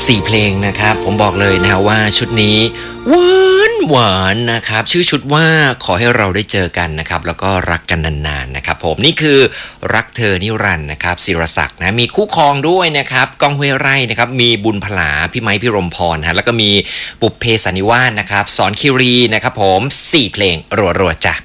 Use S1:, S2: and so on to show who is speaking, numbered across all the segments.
S1: 4 เพลงนะครับผมบอกเลยนะว่าชุดนี้หวานนะครับชื่อชุดว่าขอให้เราได้เจอกันนะครับแล้วก็รักกันนานๆนะครับผมนี่คือรักเธอนิรันดร์นะครับศิรศักดิ์นะมีคู่ครองด้วยนะครับก้องห้วยไร่นะครับมีบุญผลาพี่ไม้พี่รมพรฮะแล้วก็มีปุพเพสันนิวาสนะครับสอนคิรีนะครับผม4 เพลงรัวๆจ้ะ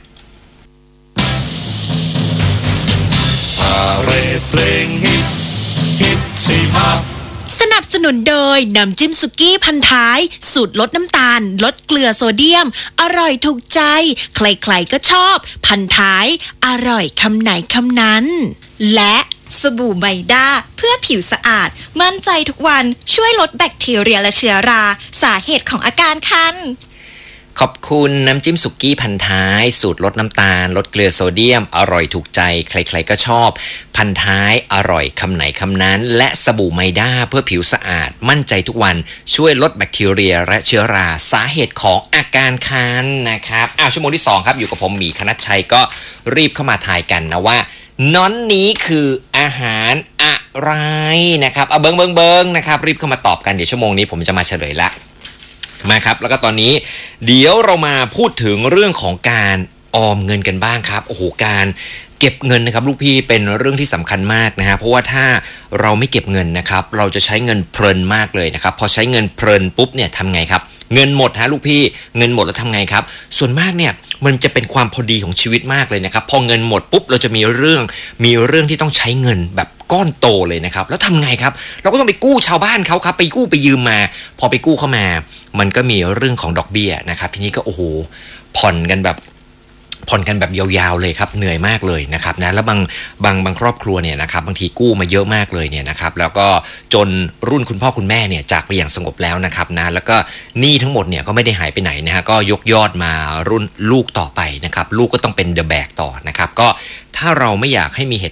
S2: เพลงฮิตสี่ภาค
S3: สนับสนุนโดยน้ำจิ้มสุกี้พันท้ายสูตรลดน้ำตาลลดเกลือโซเดียมอร่อยถูกใจใครๆก็ชอบพันท้ายอร่อยคำไหนคำนั้นและสบู่ไมด้าเพื่อผิวสะอาดมั่นใจทุกวันช่วยลดแบคทีเรียและเชื้อราสาเหตุของอาการคัน
S1: ขอบคุณน้ำจิ้มสุกี้พันท้ายสูตรลดน้ำตาลลดเกลือโซเดียมอร่อยถูกใจใครๆก็ชอบพันท้ายอร่อยคำไหนคำนั้นและสบู่ไมด้าเพื่อผิวสะอาดมั่นใจทุกวันช่วยลดแบคทีเรียและเชื้อราสาเหตุของอาการคันนะครับชั่วโมงที่2ครับอยู่กับผมหมีคณัชชัยก็รีบเข้ามาทายกันนะว่าน้อนนี้คืออาหารอะไรนะครับเบิ้งนะครับรีบเข้ามาตอบกันเดี๋ยวชั่วโมงนี้ผมจะมาเฉลยละมาครับแล้วก็ตอนนี้เดี๋ยวเรามาพูดถึงเรื่องของการออมเงินกันบ้างครับโอ้โหการเก็บเงินนะครับลูกพี่เป็นเรื่องที่สำคัญมากนะฮะเพราะว่าถ้าเราไม่เก็บเงินนะครับเราจะใช้เงินเพลินมากเลยนะครับพอใช้เงินเพลินปุ๊บเนี่ยทำไงครับเงินหมดฮะลูกพี่เงินหมดแล้วทำไงครับส่วนมากเนี่ยมันจะเป็นความพอดีของชีวิตมากเลยนะครับพอเงินหมดปุ๊บเราจะมีเรื่องที่ต้องใช้เงินแบบก้อนโตเลยนะครับแล้วทำไงครับเราก็ต้องไปกู้ชาวบ้านเขาครับไปกู้ไปยืมมาพอไปกู้เข้ามามันก็มีเรื่องของดอกเบี้ยนะครับทีนี้ก็โอ้โหผ่อนกันแบบยาวๆเลยครับเหนื่อยมากเลยนะครับนะแล้วบางครอบครัวเนี่ยนะครับบางทีกู้มาเยอะมากเลยเนี่ยนะครับแล้วก็จนรุ่นคุณพ่อคุณแม่เนี่ยจากไปอย่างสงบแล้วนะครับนะแล้วก็หนี้ทั้งหมดเนี่ยก็ไม่ได้หายไปไหนนะฮะก็ยกยอดมารุ่นลูกต่อไปนะครับลูกก็ต้องเป็นเดอะแบกต่อนะครับก็ถ้าเราไม่อยากให้มีเห